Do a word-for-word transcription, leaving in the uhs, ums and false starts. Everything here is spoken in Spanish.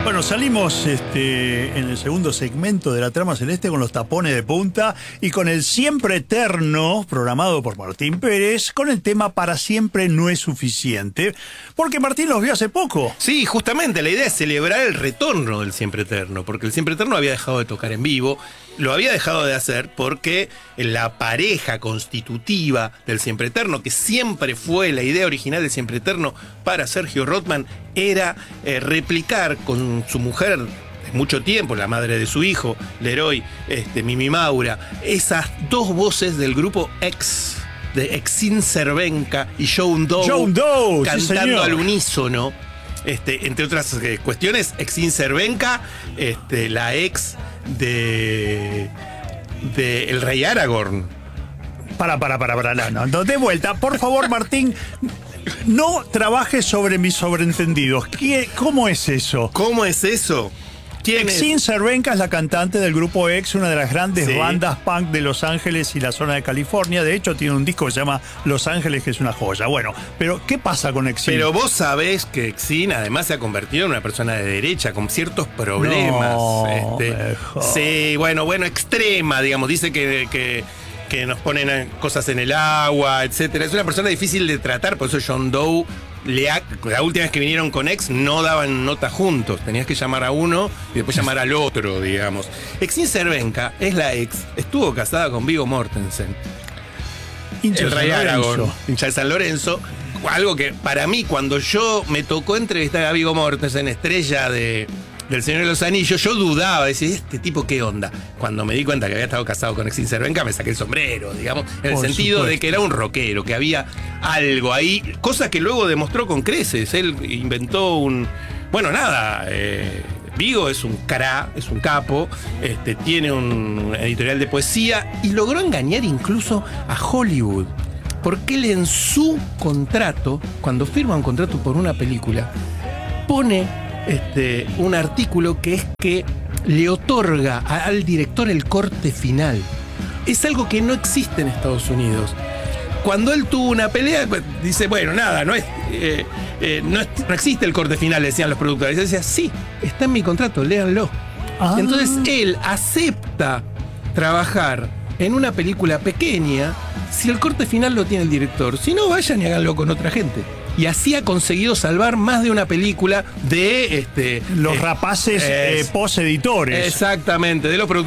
Bueno, salimos este, en el segundo segmento de la trama celeste con los tapones de punta y con el siempre eterno, programado por Martín Pérez, con el tema Para siempre no es suficiente, porque Martín los vio hace poco. Sí, justamente, la idea es celebrar el retorno del siempre eterno, porque el siempre eterno había dejado de tocar en vivo, lo había dejado de hacer porque la pareja constitutiva del siempre eterno, que siempre fue la idea original del siempre eterno para Sergio Rothman, era eh, replicar con su mujer de mucho tiempo, la madre de su hijo, Leroy, este, Mimi Maura, esas dos voces del grupo X, de Exin Cervenka y John Doe, John Doe, cantando sí, al unísono. Este, entre otras eh, cuestiones, Exin Cervenka, este, la ex de, de el rey Aragorn. Para, para, para, para, no, no, de vuelta. Por favor, Martín, no trabajes sobre mis sobreentendidos. ¿Qué, ¿Cómo es eso? ¿Cómo es eso? ¿Quién Exin es? Cervenka es la cantante del grupo X, una de las grandes Sí. bandas punk de Los Ángeles y la zona de California. De hecho, tiene un disco que se llama Los Ángeles, que es una joya. Bueno, pero ¿qué pasa con Exin? Pero vos sabés que Exin además se ha convertido en una persona de derecha con ciertos problemas. No, este, mejor. sí, bueno, bueno, extrema, digamos. Dice que, que, que nos ponen cosas en el agua, etcétera. Es una persona difícil de tratar, por eso John Doe, le ha, la última vez que vinieron con X no daban nota juntos. Tenías que llamar a uno y después llamar al otro, digamos. Exin Cervenka es la ex, estuvo casada con Viggo Mortensen. Hincha El de rey San Lorenzo. Aragorn, hincha de San Lorenzo. Algo que para mí, cuando yo me tocó entrevistar a Viggo Mortensen, estrella de, del Señor de los Anillos, yo dudaba, decía, ¿este tipo qué onda? Cuando me di cuenta que había estado casado con Exin Cervenka, me saqué el sombrero, digamos, en el Por sentido supuesto. de que era un rockero, que había algo ahí, cosa que luego demostró con creces. Él inventó un... Bueno, nada, eh, Viggo es un cará, es un capo, este, tiene un editorial de poesía y logró engañar incluso a Hollywood. Porque él en su contrato, cuando firma un contrato por una película, pone este, un artículo que es que le otorga a- al director el corte final. Es algo que no existe en Estados Unidos. Cuando él tuvo una pelea, pues, dice, bueno, nada, no es, eh, eh, no, es- no existe el corte final, decían los productores. Y él decía, sí, está en mi contrato, léanlo. Ah. Entonces él acepta trabajar en una película pequeña si el corte final lo tiene el director. Si no, vayan y háganlo con otra gente. Y así ha conseguido salvar más de una película de este, Los eh, rapaces eh, es- poseditores. Exactamente, de los productores.